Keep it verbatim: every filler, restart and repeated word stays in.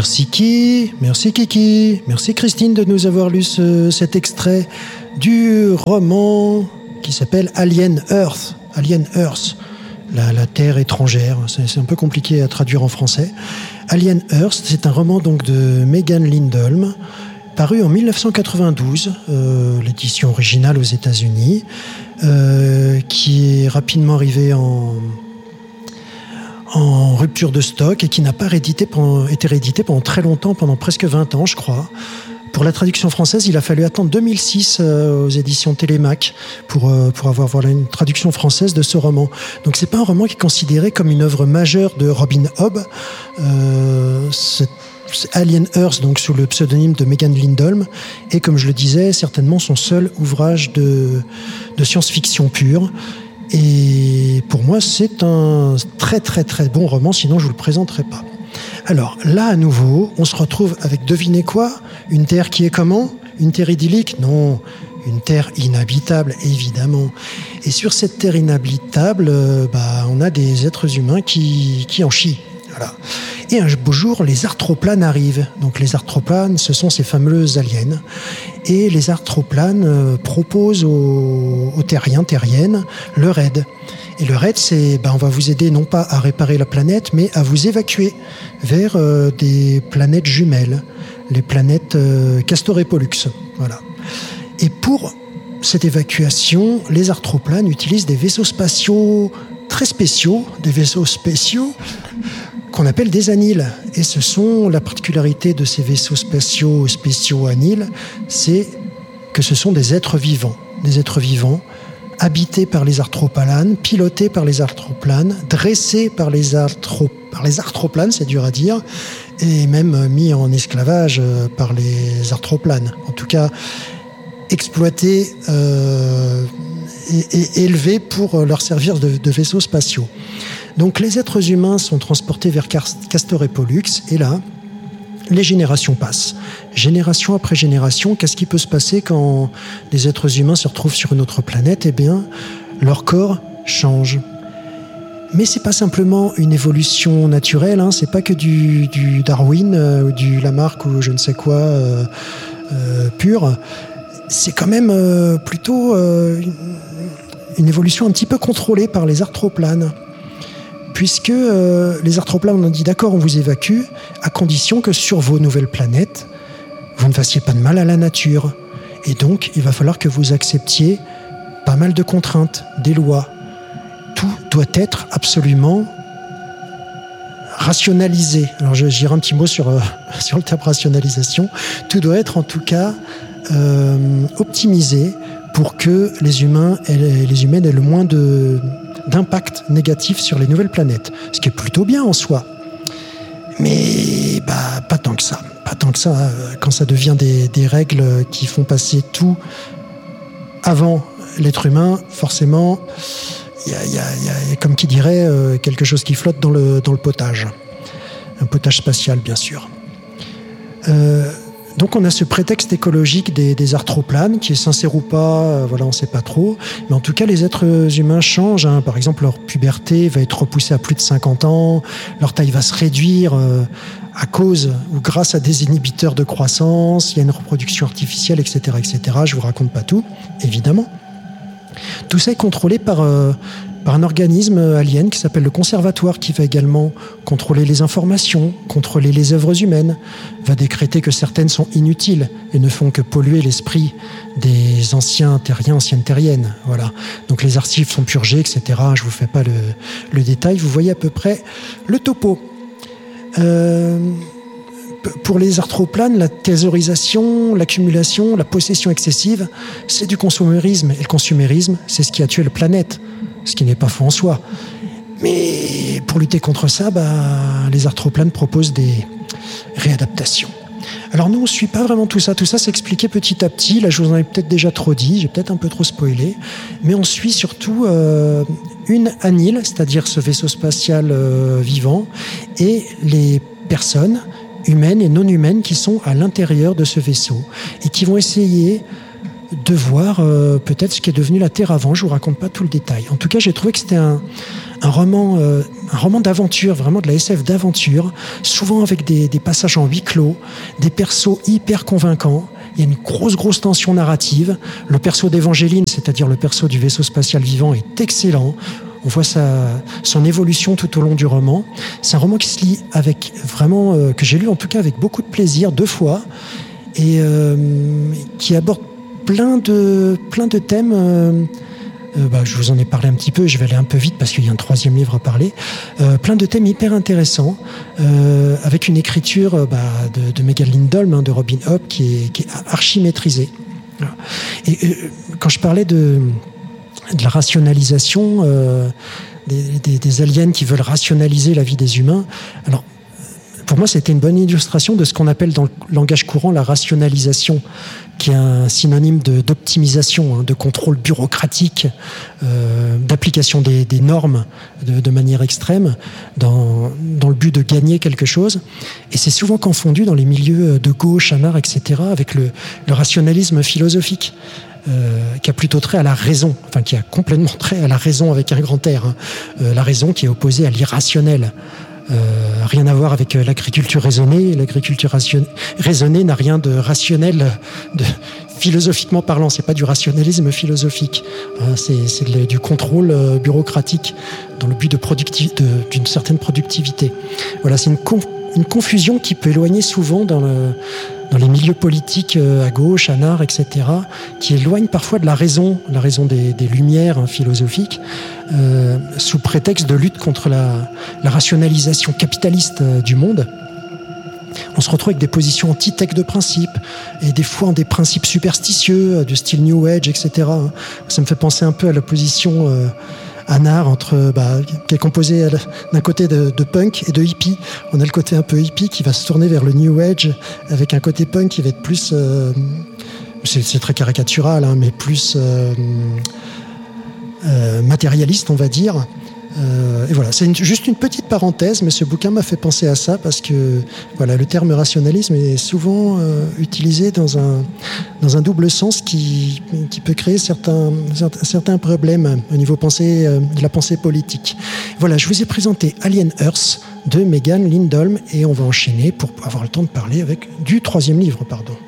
Merci qui, merci Kiki, merci Christine de nous avoir lu ce, cet extrait du roman qui s'appelle Alien Earth. Alien Earth, la, la Terre étrangère, c'est, c'est un peu compliqué à traduire en français. Alien Earth, c'est un roman donc de Megan Lindholm, paru en dix-neuf cent quatre-vingt-douze, euh, l'édition originale aux États-Unis, euh, qui est rapidement arrivée en... en rupture de stock et qui n'a pas réédité pendant, été réédité pendant très longtemps, pendant presque vingt ans, je crois. Pour la traduction française, il a fallu attendre deux mille six euh, aux éditions Télémac pour, euh, pour avoir voilà, une traduction française de ce roman. Donc c'est pas un roman qui est considéré comme une œuvre majeure de Robin Hobb. Euh, c'est, c'est Alien Earth, donc sous le pseudonyme de Megan Lindholm, et comme je le disais, certainement son seul ouvrage de, de science-fiction pure. Et pour moi, c'est un très très très bon roman, sinon je ne vous le présenterai pas. Alors là, à nouveau, on se retrouve avec, devinez quoi ? Une terre qui est comment ? Une terre idyllique ? Non, une terre inhabitable, évidemment. Et sur cette terre inhabitable, euh, bah, on a des êtres humains qui, qui en chient. Voilà. Et un beau jour, les arthroplanes arrivent. Donc les arthroplanes, ce sont ces fameux aliens. Et les arthroplanes euh, proposent aux, aux terriens, terriennes, leur aide. Et leur aide, c'est, ben, on va vous aider non pas à réparer la planète, mais à vous évacuer vers euh, des planètes jumelles, les planètes euh, Castor et Pollux. Voilà. Et pour cette évacuation, les arthroplanes utilisent des vaisseaux spatiaux très spéciaux, des vaisseaux spéciaux qu'on appelle des aniles. Et ce sont, la particularité de ces vaisseaux spatiaux spéciaux aniles, c'est que ce sont des êtres vivants. Des êtres vivants, habités par les arthroplanes, pilotés par les arthroplanes, dressés par les, arthro, par les arthroplanes, c'est dur à dire, et même mis en esclavage par les arthroplanes. En tout cas, exploités euh, et, et élevés pour leur servir de, de vaisseaux spatiaux. Donc les êtres humains sont transportés vers Castor et Pollux, et là, les générations passent. Génération après génération, qu'est-ce qui peut se passer quand les êtres humains se retrouvent sur une autre planète ? Eh bien, leur corps change. Mais c'est pas simplement une évolution naturelle, hein, c'est pas que du, du Darwin euh, ou du Lamarck ou je ne sais quoi euh, euh, pur. C'est quand même euh, plutôt euh, une, une évolution un petit peu contrôlée par les arthroplanes. Puisque euh, les arthroplanes ont dit d'accord, on vous évacue, à condition que sur vos nouvelles planètes, vous ne fassiez pas de mal à la nature. Et donc, il va falloir que vous acceptiez pas mal de contraintes, des lois. Tout doit être absolument rationalisé. Alors, je dirais un petit mot sur, euh, sur le terme rationalisation. Tout doit être en tout cas euh, optimisé pour que les humains et les humaines aient le moins de... d'impact négatif sur les nouvelles planètes, ce qui est plutôt bien en soi. Mais bah, pas tant que ça. Pas tant que ça, quand ça devient des, des règles qui font passer tout avant l'être humain, forcément, il y a, y a, y a, comme qui dirait, euh, quelque chose qui flotte dans le, dans le potage. Un potage spatial, bien sûr. Euh, Donc on a ce prétexte écologique des, des arthroplanes, qui est sincère ou pas, euh, voilà, on ne sait pas trop. Mais en tout cas, les êtres humains changent. Hein. Par exemple, leur puberté va être repoussée à plus de cinquante ans, leur taille va se réduire euh, à cause ou grâce à des inhibiteurs de croissance, il y a une reproduction artificielle, et cetera, et cetera. Je ne vous raconte pas tout, évidemment. Tout ça est contrôlé par... Euh, par un organisme alien qui s'appelle le Conservatoire, qui va également contrôler les informations, contrôler les œuvres humaines, va décréter que certaines sont inutiles et ne font que polluer l'esprit des anciens terriens, anciennes terriennes. Voilà. Donc les archives sont purgées, et cetera. Je ne vous fais pas le, le détail, vous voyez à peu près le topo. Euh, pour les arthroplanes, la thésaurisation, l'accumulation, la possession excessive, c'est du consumérisme. Et le consumérisme, c'est ce qui a tué la planète. Ce qui n'est pas faux en soi. Mais pour lutter contre ça, bah, les arthroplanes proposent des réadaptations. Alors nous, on ne suit pas vraiment tout ça. Tout ça, c'est expliqué petit à petit. Là, je vous en ai peut-être déjà trop dit, j'ai peut-être un peu trop spoilé. Mais on suit surtout euh, une anile, c'est-à-dire ce vaisseau spatial euh, vivant, et les personnes humaines et non humaines qui sont à l'intérieur de ce vaisseau et qui vont essayer de voir euh, peut-être ce qui est devenu la Terre avant. Je vous raconte pas tout le détail. En tout cas, j'ai trouvé que c'était un, un roman, euh, un roman d'aventure, vraiment de la S F d'aventure, souvent avec des, des passages en huis clos, des persos hyper convaincants. Il y a une grosse, grosse tension narrative. Le perso d'Évangéline, c'est-à-dire le perso du vaisseau spatial vivant, est excellent. On voit sa, son évolution tout au long du roman. C'est un roman qui se lit avec vraiment, euh, que j'ai lu en tout cas avec beaucoup de plaisir, deux fois, et euh, qui aborde plein de, plein de thèmes. Euh, euh, bah, je vous en ai parlé un petit peu, je vais aller un peu vite parce qu'il y a un troisième livre à parler. Euh, plein de thèmes hyper intéressants, euh, avec une écriture euh, bah, de, de Megan Lindholm, hein, de Robin Hobb, qui est, qui est archi maîtrisée. Voilà. Et euh, quand je parlais de de la rationalisation, euh, des, des, des aliens qui veulent rationaliser la vie des humains. Alors, pour moi, c'était une bonne illustration de ce qu'on appelle dans le langage courant la rationalisation, qui est un synonyme de, d'optimisation, hein, de contrôle bureaucratique, euh, d'application des, des normes de, de manière extrême, dans, dans le but de gagner quelque chose. Et c'est souvent confondu dans les milieux de gauche, Anard, et cetera, avec le, le rationalisme philosophique. Euh, qui a plutôt trait à la raison, enfin qui a complètement trait à la raison avec un grand R, hein. Euh, la raison qui est opposée à l'irrationnel. Euh, rien à voir avec l'agriculture raisonnée. L'agriculture ration... raisonnée n'a rien de rationnel, de... philosophiquement parlant. C'est pas du rationalisme philosophique. Hein, c'est, c'est le, du contrôle euh, bureaucratique dans le but de producti... de, d'une certaine productivité. Voilà, c'est une, con... une confusion qui peut éloigner souvent dans le dans les milieux politiques à gauche, à Anard, et cetera, qui éloignent parfois de la raison, la raison des, des lumières hein, philosophiques, euh, sous prétexte de lutte contre la, la rationalisation capitaliste euh, du monde. On se retrouve avec des positions anti-texte de principe, et des fois des principes superstitieux, du style New Age, et cetera. Ça me fait penser un peu à la position euh, Anard, entre, bah, qui est composé d'un côté de, de punk et de hippie. On a le côté un peu hippie qui va se tourner vers le New Age, avec un côté punk qui va être plus... Euh, c'est, c'est très caricatural, hein, mais plus euh, euh, matérialiste, on va dire. Euh, et voilà, c'est une, juste une petite parenthèse, mais ce bouquin m'a fait penser à ça parce que voilà, le terme rationalisme est souvent euh, utilisé dans un, dans un double sens qui, qui peut créer certains, certains problèmes au niveau pensée, euh, de la pensée politique. Voilà, je vous ai présenté Alien Earth de Megan Lindholm et on va enchaîner pour avoir le temps de parler avec du troisième livre, pardon.